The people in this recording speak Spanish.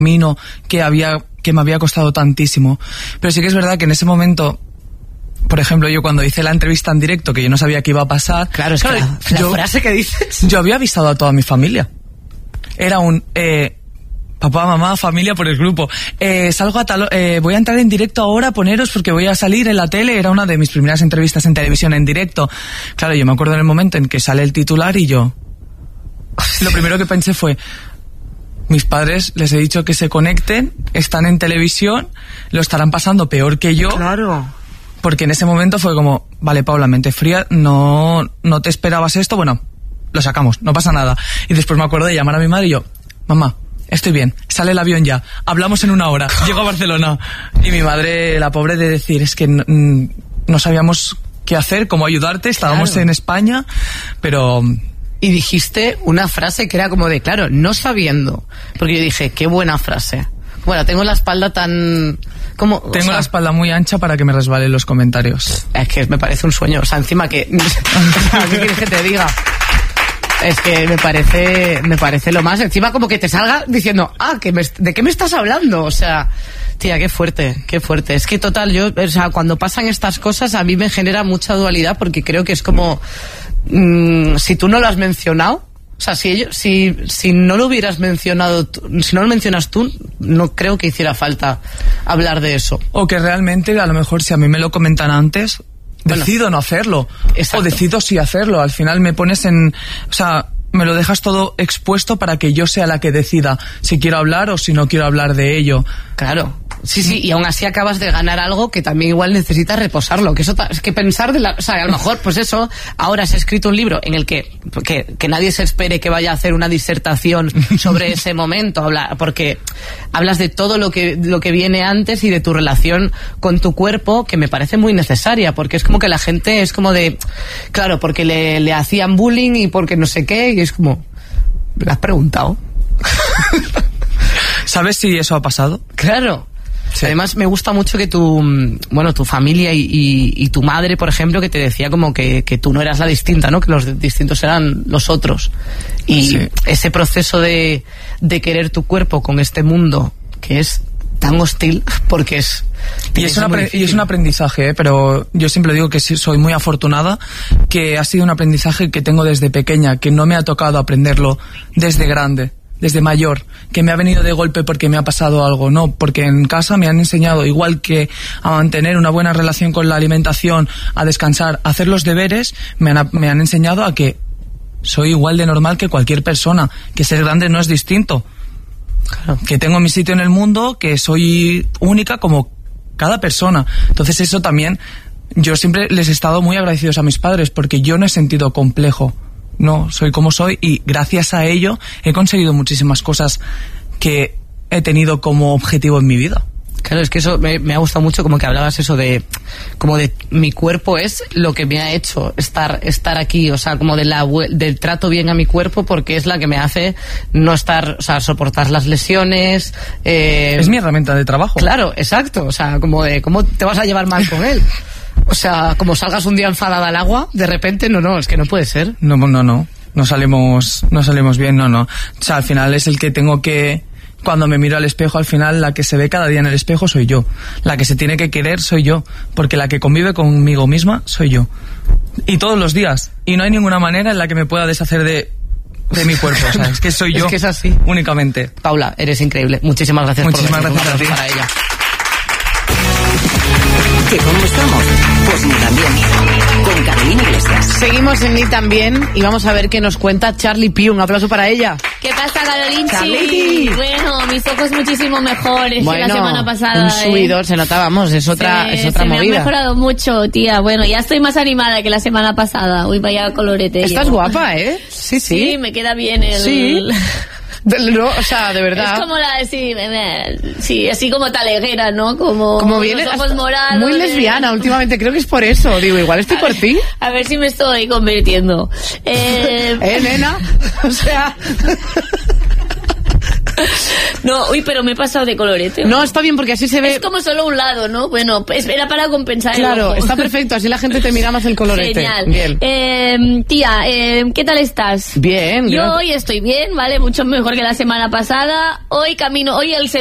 camino que me había costado tantísimo. Pero sí que es verdad que en ese momento, por ejemplo, yo cuando hice la entrevista en directo, que yo no sabía qué iba a pasar... Claro, es que la frase que dices... Yo había avisado a toda mi familia. Era un... papá, mamá, familia por el grupo. Salgo a voy a entrar en directo ahora, poneros porque voy a salir en la tele. Era una de mis primeras entrevistas en televisión en directo. Claro, yo me acuerdo en el momento en que sale el titular y yo... Lo primero que pensé fue... Mis padres, les he dicho que se conecten, están en televisión, lo estarán pasando peor que yo. Claro. Porque en ese momento fue como, vale, Paula, mente fría, no te esperabas esto, bueno, lo sacamos, no pasa nada. Y después me acuerdo de llamar a mi madre y yo, mamá, estoy bien, sale el avión ya, hablamos en 1 hora, llego a Barcelona. Y mi madre, la pobre, de decir, es que no sabíamos qué hacer, cómo ayudarte, estábamos en España, pero... Y dijiste una frase que era como de, claro, no sabiendo, porque yo dije, qué buena frase. Bueno, tengo la espalda tan... Tengo la espalda muy ancha para que me resbalen los comentarios. Es que me parece un sueño, o sea, encima que... ¿Qué quieres que te diga? Es que me parece lo más. Encima como que te salga diciendo, ¿de qué me estás hablando? O sea, tía, qué fuerte, qué fuerte. Es que total, o sea, cuando pasan estas cosas a mí me genera mucha dualidad porque creo que es como... si tú no lo has mencionado, o sea, si no lo hubieras mencionado, si no lo mencionas tú, no creo que hiciera falta hablar de eso. O que realmente, a lo mejor, si a mí me lo comentan antes, decido no hacerlo. Exacto. O decido sí hacerlo. Al final me pones o sea, me lo dejas todo expuesto para que yo sea la que decida si quiero hablar o si no quiero hablar de ello. Claro. Sí, y aún así acabas de ganar algo que también igual necesitas reposarlo, que eso es que pensar o sea, a lo mejor pues eso, ahora has escrito un libro en el que nadie se espere que vaya a hacer una disertación sobre ese momento, porque hablas de todo lo que viene antes y de tu relación con tu cuerpo, que me parece muy necesaria, porque es como que la gente es como de, claro, porque le hacían bullying y porque no sé qué, y es como, ¿me has preguntado? ¿Sabes si eso ha pasado? Claro. Sí. Además me gusta mucho que tu familia y tu madre, por ejemplo, que te decía como que tú no eras la distinta, ¿no? Que los distintos eran los otros. Y sí, ese proceso de querer tu cuerpo con este mundo que es tan hostil, porque es... Y es un aprendizaje, pero yo siempre digo que soy muy afortunada, que ha sido un aprendizaje que tengo desde pequeña, que no me ha tocado aprenderlo desde grande, desde mayor, que me ha venido de golpe porque me ha pasado algo, no, porque en casa me han enseñado, igual que a mantener una buena relación con la alimentación, a descansar, a hacer los deberes, me han enseñado a que soy igual de normal que cualquier persona, que ser grande no es distinto, claro, que tengo mi sitio en el mundo, que soy única como cada persona. Entonces eso también, yo siempre les he estado muy agradecidos a mis padres, porque yo no he sentido complejo. No, soy como soy y gracias a ello he conseguido muchísimas cosas que he tenido como objetivo en mi vida. Claro, es que eso me ha gustado mucho, como que hablabas eso de mi cuerpo es lo que me ha hecho estar aquí, o sea, como del trato bien a mi cuerpo, porque es la que me hace no estar, o sea, soportar las lesiones. Es mi herramienta de trabajo. Claro, exacto, o sea, como de cómo te vas a llevar mal con él. O sea, como salgas un día enfadada al agua, de repente, no, es que no puede ser. No salimos bien, no. O sea, al final es el que tengo que, cuando me miro al espejo, al final la que se ve cada día en el espejo soy yo. La que se tiene que querer soy yo, porque la que convive conmigo misma soy yo. Y todos los días. Y no hay ninguna manera en la que me pueda deshacer de mi cuerpo, o sea, es que soy yo. Es que es así. Únicamente. Paula, eres increíble. Muchísimas gracias por venir. A ti. Para ella. ¿Que cómo estamos? Pues ni tan bien. Con Carolina Iglesias. Seguimos en Ni tan bien y vamos a ver qué nos cuenta Charlie Pi. Un aplauso para ella. ¿Qué pasa, Carolinchi? Charlie. Bueno, mis ojos muchísimo mejores que la semana pasada. Un subidor, se nota, vamos, es otra movida. Me ha mejorado mucho, tía. Bueno, ya estoy más animada que la semana pasada. Uy, vaya colorete. Estás guapa, ¿eh? Sí. Sí, me queda bien el... Sí. No, o sea, de verdad. Es como sí, así como taleguera, ¿no? Como viene los ojos morados. Muy lesbiana últimamente, creo que es por eso. Digo, igual estoy por ti. A ver si me estoy convirtiendo. Nena? O sea... No, uy, pero me he pasado de colorete. No, está bien porque así se ve. Es como solo un lado, ¿no? Bueno, pues era para compensar el Claro, ojo. está perfecto, así la gente te mira más el colorete. Genial. Bien. Tía, ¿qué tal estás? Bien. Yo hoy estoy bien, ¿vale? Mucho mejor que la semana pasada. Hoy el